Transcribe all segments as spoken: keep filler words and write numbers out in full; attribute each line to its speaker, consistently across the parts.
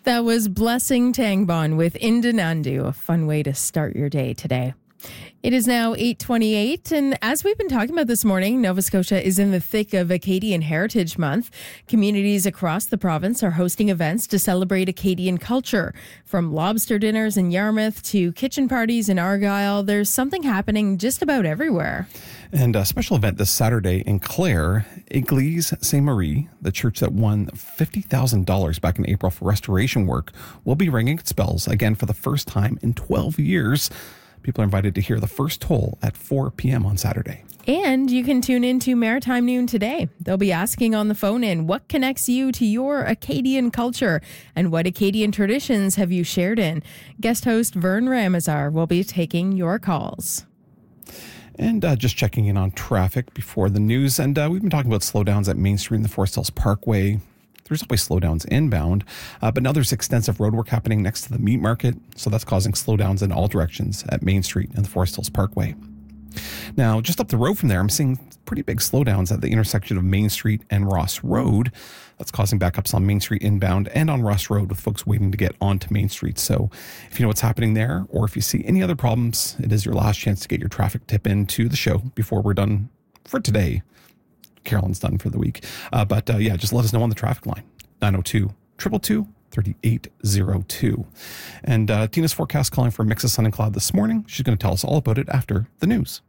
Speaker 1: That was Blessing Tangbon with Indanandu, a fun way to start your day today. It is now eight twenty-eight, and as we've been talking about this morning, Nova Scotia is in the thick of Acadian Heritage Month. Communities across the province are hosting events to celebrate Acadian culture. From lobster dinners in Yarmouth to kitchen parties in Argyll, there's something happening just about everywhere.
Speaker 2: And a special event this Saturday in Clare, Église Saint-Marie, the church that won fifty thousand dollars back in April for restoration work, will be ringing its bells again for the first time in twelve years. People are invited to hear the first toll at four p.m. on Saturday.
Speaker 1: And you can tune in to Maritime Noon today. They'll be asking on the phone in what connects you to your Acadian culture and what Acadian traditions have you shared in. Guest host Vern Ramazar will be taking your calls.
Speaker 2: And uh, just checking in on traffic before the news. And uh, we've been talking about slowdowns at Main Street and the Forest Hills Parkway. There's always slowdowns inbound, uh, but now there's extensive roadwork happening next to the meat market, so that's causing slowdowns in all directions at Main Street and the Forest Hills Parkway. Now, just up the road from there, I'm seeing pretty big slowdowns at the intersection of Main Street and Ross Road. That's causing backups on Main Street inbound and on Ross Road with folks waiting to get onto Main Street. So if you know what's happening there, or if you see any other problems, it is your last chance to get your traffic tip into the show before we're done for today. Carolyn's done for the week. Uh, but uh, yeah, just let us know on the traffic line, nine oh two, two two two, three eight oh two. And uh, Tina's forecast calling for a mix of sun and cloud this morning. She's going to tell us all about it after the news.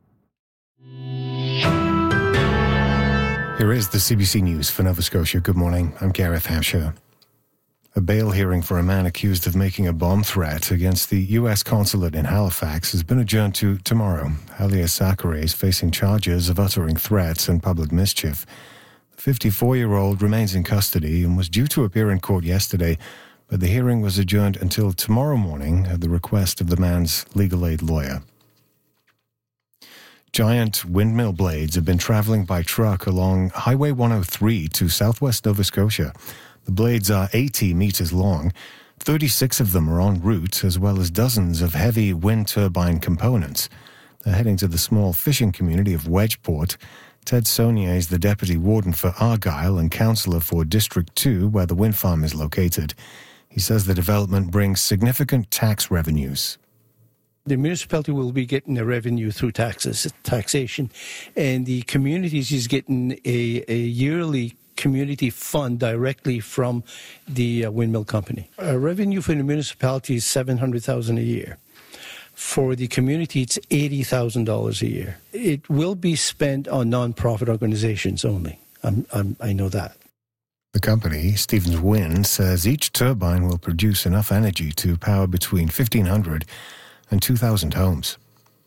Speaker 3: Here is the C B C News for Nova Scotia. Good morning. I'm Gareth Hampshire. A bail hearing for a man accused of making a bomb threat against the U S consulate in Halifax has been adjourned to tomorrow. Alias Zachary is facing charges of uttering threats and public mischief. The fifty-four-year-old remains in custody and was due to appear in court yesterday, but the hearing was adjourned until tomorrow morning at the request of the man's legal aid lawyer. Giant windmill blades have been travelling by truck along Highway one oh three to southwest Nova Scotia. The blades are eighty metres long. thirty-six of them are en route, as well as dozens of heavy wind turbine components. They're heading to the small fishing community of Wedgeport. Ted Saunier is the Deputy Warden for Argyll and Councillor for District two, where the wind farm is located. He says the development brings significant tax revenues.
Speaker 4: The municipality will be getting a revenue through taxes, taxation, and the communities is getting a, a yearly community fund directly from the uh, windmill company. Uh, revenue for the municipality is seven hundred thousand dollars a year. For the community, it's eighty thousand dollars a year. It will be spent on non-profit organizations only. I'm, I'm, I know that.
Speaker 3: The company, Stevens Wind, says each turbine will produce enough energy to power between fifteen hundred and two thousand homes.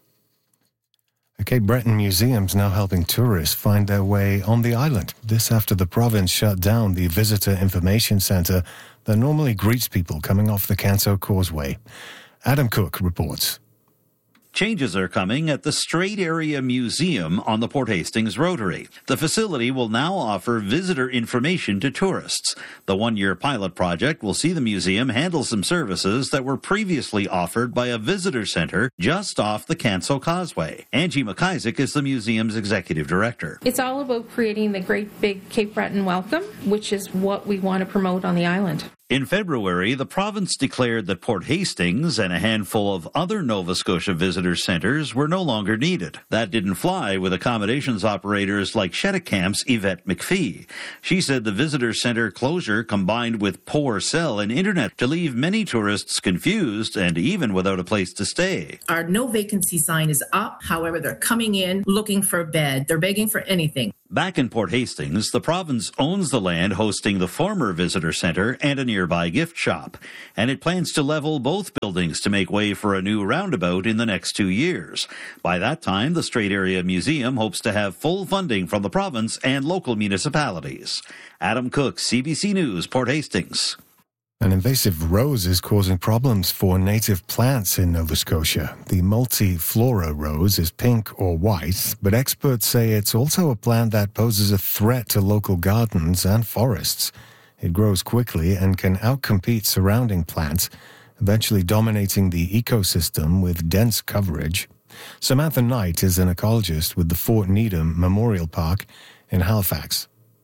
Speaker 3: The Cape Breton Museum's now helping tourists find their way on the island. This after the province shut down the Visitor Information Centre that normally greets people coming off the Canso Causeway. Adam Cook reports.
Speaker 5: Changes are coming at the Strait Area Museum on the Port Hastings Rotary. The facility will now offer visitor information to tourists. The one-year pilot project will see the museum handle some services that were previously offered by a visitor center just off the Canso Causeway. Angie McIsaac is the museum's executive director.
Speaker 6: It's all about creating the great big Cape Breton welcome, which is what we want to promote on the island.
Speaker 5: In February, the province declared that Port Hastings and a handful of other Nova Scotia visitor centres were no longer needed. That didn't fly with accommodations operators like Shetticamp's Yvette McPhee. She said the visitor centre closure combined with poor cell and internet to leave many tourists confused and even without a place to stay.
Speaker 7: Our no vacancy sign is up. However, they're coming in looking for a bed. They're begging for anything.
Speaker 5: Back in Port Hastings, the province owns the land hosting the former visitor centre and a nearby gift shop, and it plans to level both buildings to make way for a new roundabout in the next two years. By that time, the Strait Area Museum hopes to have full funding from the province and local municipalities. Adam Cook, C B C News, Port Hastings.
Speaker 3: An invasive rose is causing problems for native plants in Nova Scotia. The multiflora rose is pink or white, but experts say it's also a plant that poses a threat to local gardens and forests. It grows quickly and can outcompete surrounding plants, eventually dominating the ecosystem with dense coverage. Samantha Knight is an ecologist with the Fort Needham Memorial Park in Halifax.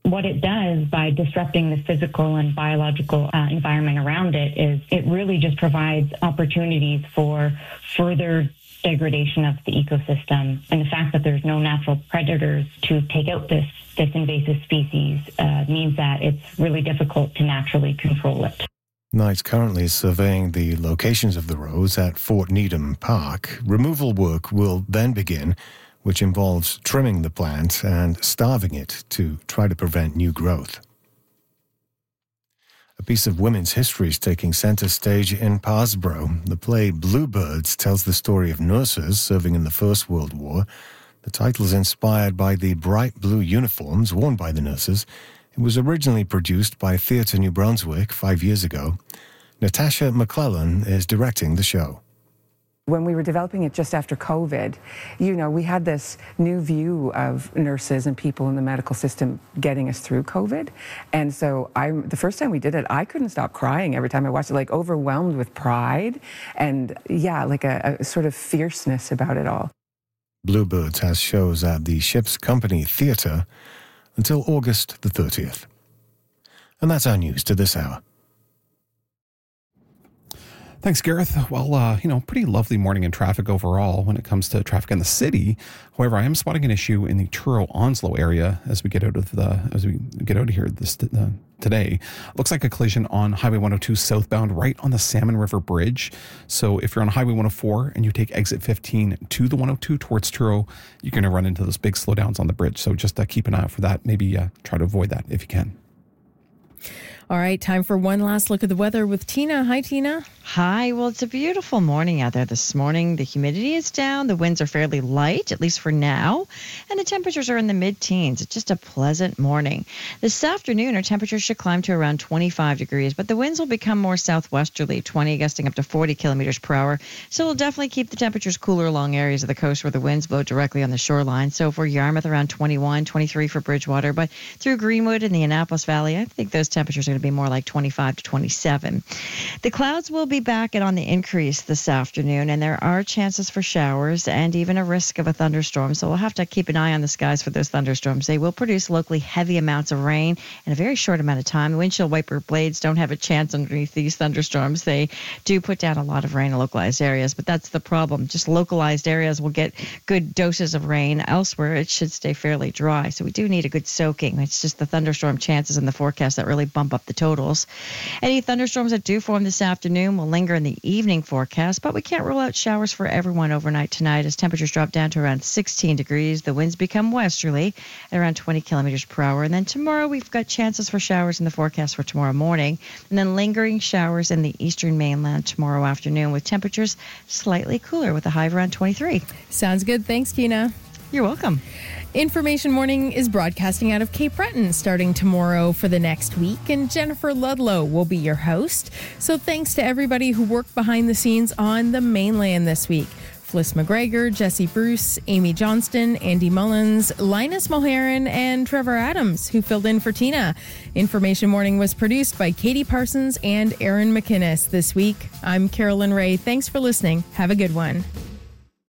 Speaker 8: what it does by disrupting the physical and biological uh, environment around it is it really just provides opportunities for further degradation of the ecosystem. And the fact that there's no natural predators to take out this, this invasive species uh, means that it's really difficult to naturally control it.
Speaker 3: Knight's currently surveying the locations of the roads at Fort Needham Park. Removal work will then begin, which involves trimming the plant and starving it to try to prevent new growth. A piece of women's history is taking center stage in Parsboro. The play Bluebirds tells the story of nurses serving in the First World War. The title is inspired by the bright blue uniforms worn by the nurses. It was originally produced by Theatre New Brunswick five years ago. Natasha McClellan is directing the show.
Speaker 9: When we were developing it just after COVID, you know, we had this new view of nurses and people in the medical system getting us through COVID. And so I, the first time we did it, I couldn't stop crying every time I watched it, like overwhelmed with pride and, yeah, like a, a sort of fierceness about it all.
Speaker 3: Bluebirds has shows at the Ship's Company Theatre until August the thirtieth. And that's our news to this hour.
Speaker 2: Thanks, Gareth. Well, uh, you know, pretty lovely morning in traffic overall when it comes to traffic in the city. However, I am spotting an issue in the Truro-Onslow area as we get out of the as we get out of here this uh, today. Looks like a collision on Highway one oh two southbound, right on the Salmon River Bridge. So if you're on Highway one oh four and you take exit fifteen to the one oh two towards Truro, you're going to run into those big slowdowns on the bridge. So just uh, keep an eye out for that. Maybe uh, try to avoid that if you can.
Speaker 1: All right, time for one last look at the weather with Tina. Hi, Tina.
Speaker 10: Hi. Well, it's a beautiful morning out there this morning. The humidity is down. The winds are fairly light, at least for now. And the temperatures are in the mid-teens. It's just a pleasant morning. This afternoon, our temperatures should climb to around twenty-five degrees, but the winds will become more southwesterly, twenty gusting up to forty kilometers per hour. So we'll definitely keep the temperatures cooler along areas of the coast where the winds blow directly on the shoreline. So for Yarmouth, around twenty-one, twenty-three for Bridgewater. But through Greenwood and the Annapolis Valley, I think those temperatures are going to be more like twenty-five to twenty-seven. The clouds will be back and on the increase this afternoon, and there are chances for showers and even a risk of a thunderstorm. So we'll have to keep an eye on the skies for those thunderstorms. They will produce locally heavy amounts of rain in a very short amount of time. Windshield wiper blades don't have a chance underneath these thunderstorms. They do put down a lot of rain in localized areas, but that's the problem. Just localized areas will get good doses of rain. Elsewhere, it should stay fairly dry. So we do need a good soaking. It's just the thunderstorm chances in the forecast that really bump up the totals. Any thunderstorms that do form this afternoon will linger in the evening forecast, but we can't rule out showers for everyone overnight tonight as temperatures drop down to around sixteen degrees. The winds become westerly at around twenty kilometers per hour. And then tomorrow we've got chances for showers in the forecast for tomorrow morning, and then lingering showers in the eastern mainland tomorrow afternoon with temperatures slightly cooler with a high of around twenty-three.
Speaker 1: Sounds good. Thanks, Tina.
Speaker 10: You're welcome.
Speaker 1: Information Morning is broadcasting out of Cape Breton starting tomorrow for the next week, and Jennifer Ludlow will be your host. So thanks to everybody who worked behind the scenes on the mainland this week. Fliss McGregor, Jesse Bruce, Amy Johnston, Andy Mullins, Linus Moharan, and Trevor Adams, who filled in for Tina. Information Morning was produced by Katie Parsons and Aaron McInnes this week. I'm Carolyn Ray. Thanks for listening. Have a good one.